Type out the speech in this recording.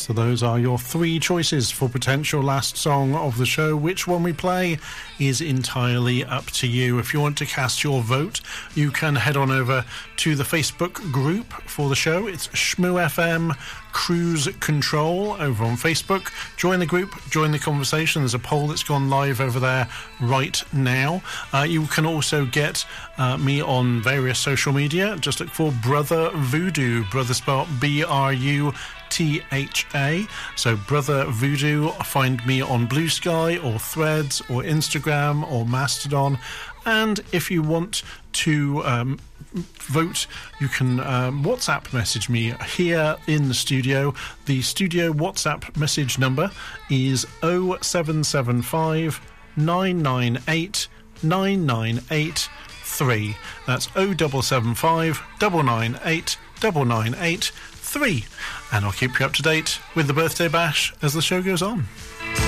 So those are your three choices for potential last song of the show. Which one we play is entirely up to you. If you want to cast your vote, you can head on over to the Facebook group for the show. It's Shmoo FM Cruise Control over on Facebook. Join the group, join the conversation. There's a poll that's gone live over there right now. You can also get me on various social media. Just look for Brother Voodoo. Brother spelled BRUTHA. So Brother Voodoo. Find me on Blue Sky or Threads or Instagram or Mastodon. And if you want to vote, you can WhatsApp message me here in the studio. The studio WhatsApp message number is 0775 998 9983. That's 0775 998 9983. And I'll keep you up to date with the birthday bash as the show goes on.